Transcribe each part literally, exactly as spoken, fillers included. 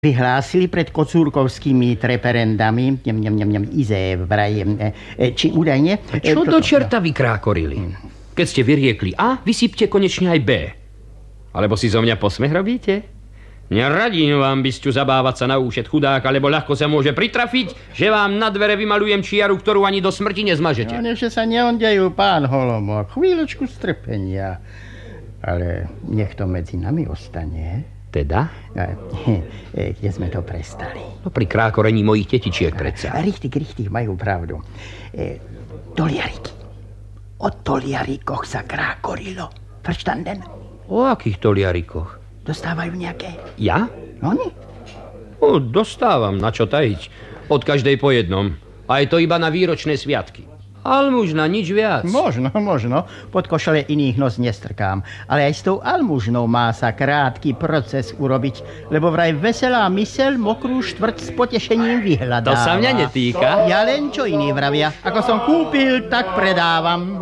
vyhlásili pred kocúrkovskými treperendami, Ize vraj, či údajne... Čo do čerta vykrákorili? Keď ste vyriekli A, vysypte konečne aj B. Alebo si zo mňa posmech robíte? Neradím vám, bysťu, zabávať sa na účet chudáka, lebo ľahko sa môže pritrafiť, že vám na dvere vymalujem čiaru, ktorú ani do smrti nezmažete. No, nevše sa neondejú, pán Holomok. Chvíľočku strpenia. Ale nech to medzi nami ostane. Teda? Kde sme to prestali? No pri krákorení mojich tetičiek predsa. Richtig, richtig, majú pravdu. E, toliariky. O toliarikoch sa krákorilo. Verstanden? O akých toliarikoch? Dostávajú nejaké? Ja? Oni? O, dostávam, na čo tajiť. Od každej po jednom. Aj to iba na výročné sviatky. Almužna, nič viac. Možno, možno. Pod košele iných nos nestrkám. Ale aj s tou almužnou má sa krátky proces urobiť, lebo vraj veselá myseľ mokrú štvrť s potešením vyhľadáva. To sa mňa netýka. Ja len čo iný vravia. Ako som kúpil, tak predávam.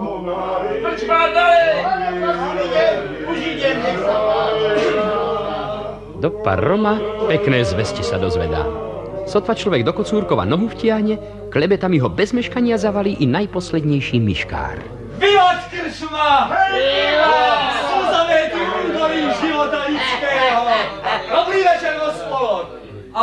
Do Paroma pekné zvesti sa dozvedá. Sotva človek do Kocúrkova nohu vtiahne, klebetami ho bez meškania zavalí i najposlednejší myškár. Vyhoď krčma! Slzavé ty údolí života lidského! Dobrý večer, gospod! A...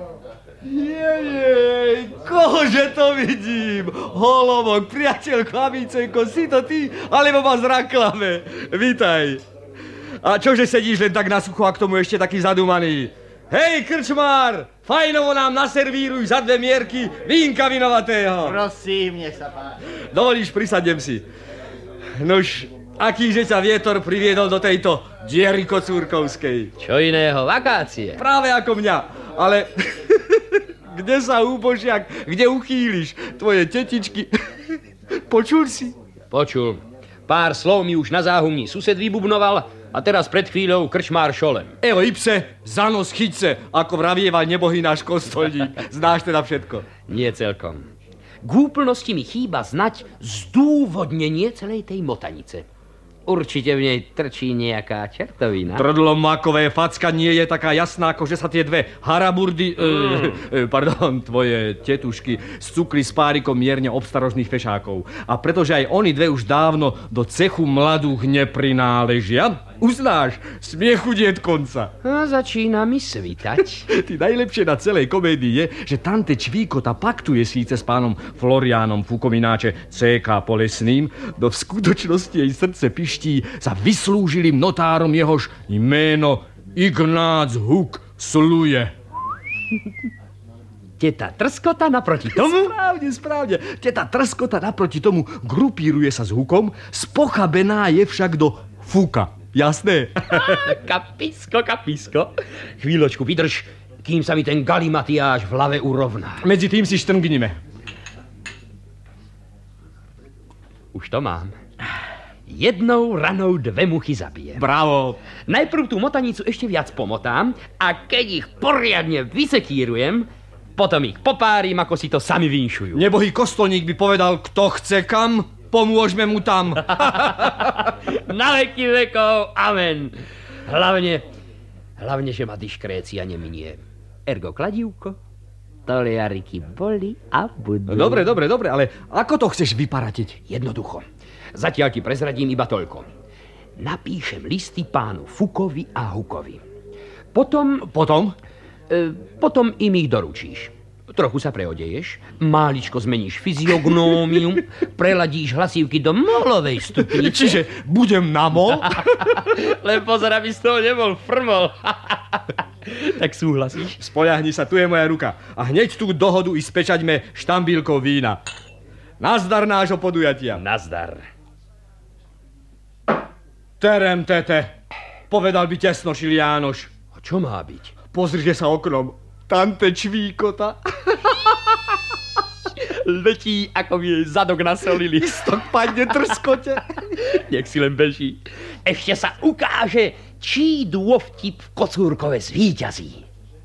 Jejej, kohože to vidím? Holomok, priateľ Chlapíčenko, si to ty, alebo ma zraklame? Vítaj. A čože sedíš len tak na sucho a k tomu ešte taký zadumaný? Hej, krčmár, fajnovo nám naservíruj za dve mierky vínka vinovatého. Prosím, nech sa páči. Dovolíš, prisadnem si. Nuž, akýže ťa vietor priviedol do tejto diery kocúrkovskej? Čo iného, vakácie. Práve ako mňa, ale kde sa úbožiak, kde uchýliš tvoje tetičky? Počul si? Počul. Pár slov mi už na záhumní sused vybubnoval a teraz pred chvíľou krčmár šolem. Evo, ipse, za nos chyťce, ako vravieval nebohý náš kostolník. Znáš teda všetko? Nie celkom. K úplnosti mi chýba znať zdôvodnenie celej tej motanice. Určite v nej trčí nejaká čertovina. Trdlomakové facka nie je taká jasná, ako že sa tie dve haraburdy, mm. e, pardon, tvoje tetušky, scukli s párikom mierne obstarožných fešákov. A pretože aj oni dve už dávno do cechu mladúch neprináležia, uznáš, smiechu niet konca. A začína mi svítať. Ty najlepšie na celej komédii je, že tante Čvíkota paktuje síce s pánom Floriánom Fukomináče cé ká Polesným, no v skutočnosti jej srdce piští za vyslúžilým notárom, jehož jméno Ignác Huk sluje. Teta Trskota naproti tomu? Správne, správne. Teta Trskota naproti tomu grupíruje sa s Hukom, spochabená je však do Fuka. Jasné? Kapisko, kapisko. Chvíľočku vydrž, kým sa mi ten galimatiáš v hlave urovná. Medzi tým si štrngnime. Už to mám. Jednou ranou dve muchy zabijem. Bravo. Najprv tú motanicu ešte viac pomotám a keď ich poriadne vysekírujem, potom ich popárim, ako si to sami vinšujú. Nebohý kostolník by povedal, kto chce kam, pomôžeme mu tam. Na veky vekov, amen. Hlavne, hlavne, že ma diškrécia neminie. Ergo kladívko, toliariky boli a budú. Dobre, dobre, dobre, ale ako to chceš vyparatiť? Jednoducho. Zatiaľ ti prezradím iba toľko. Napíšem listy pánu Fukovi a Hukovi. Potom... Potom? E, potom im ich doručíš. Trochu sa preodeješ, máličko zmeníš fyziognómiu, preladíš hlasívky do molovej stupnice. Čiže budem na mol? Len pozor, aby z toho nebol frmol. Tak súhlasíš? Spoľahni sa, tu je moja ruka. A hneď tú dohodu i spečaťme štambilkou vína. Nazdar nášho podujatia. Nazdar. Terem, tete. Povedal by tesnošil Jánoš. A čo má byť? Pozrite sa oknom. Tante Čvíkota. Letí, ako mi jej zadok nasolili. Istok padne Trskote. Nech si len beží. Ešte sa ukáže, čí dôvtip v Kocúrkove zvíťazí.